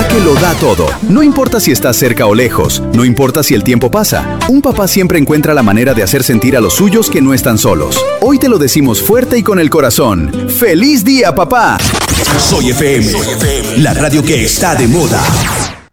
papá que lo da todo. No importa si estás cerca o lejos, no importa si el tiempo pasa. Un papá siempre encuentra la manera de hacer sentir a los suyos que no están solos. Hoy te lo decimos fuerte y con el corazón. ¡Feliz día, papá! Soy FM, la radio que está de moda.